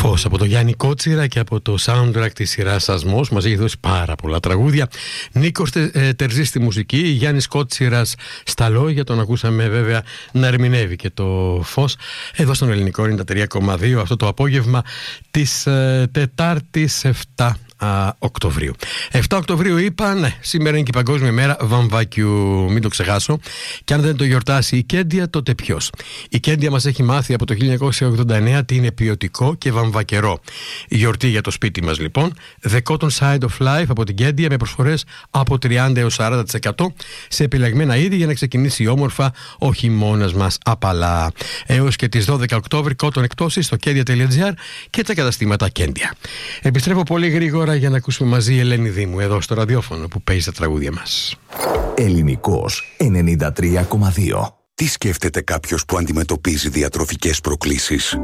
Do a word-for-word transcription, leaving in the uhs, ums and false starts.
Φως από το Γιάννη Κότσιρα και από το soundtrack της σειράς Σασμός. Μας έχει δώσει πάρα πολλά τραγούδια. Νίκος ε, Τερζής στη μουσική, Γιάννης Κότσιρας στα λόγια. Τον ακούσαμε βέβαια να ερμηνεύει και το Φως εδώ στον Ελληνικό ενενήντα τρία κόμμα δύο αυτό το απόγευμα της ε, Τετάρτης επτά Οκτωβρίου. επτά Οκτωβρίου είπα, ναι, σήμερα είναι και η Παγκόσμια Μέρα Βαμβάκιου, μην το ξεχάσω. Και αν δεν το γιορτάσει η Κέντια, τότε ποιος? Η Κέντια μας έχει μάθει από το χίλια εννιακόσια ογδόντα εννέα τι είναι ποιοτικό και βαμβακερό. Η γιορτή για το σπίτι μας λοιπόν. The Cotton Side of Life από την Κέντια με προσφορές από τριάντα έως σαράντα τοις εκατό σε επιλεγμένα είδη για να ξεκινήσει όμορφα ο χειμώνας μας απαλά. Έως και τις δώδεκα Οκτώβρη, cotton εκτόσεις στο κέντια τελεία τζι άρ και τα καταστήματα Κέντια. Επιστρέφω πολύ γρήγορα για να ακούσουμε μαζί η Ελένη Δήμου εδώ στο ραδιόφωνο που παίζει τα τραγούδια μας. Ελληνικός ενενήντα τρία κόμμα δύο. Τι σκέφτεται κάποιος που αντιμετωπίζει διατροφικές προκλήσεις?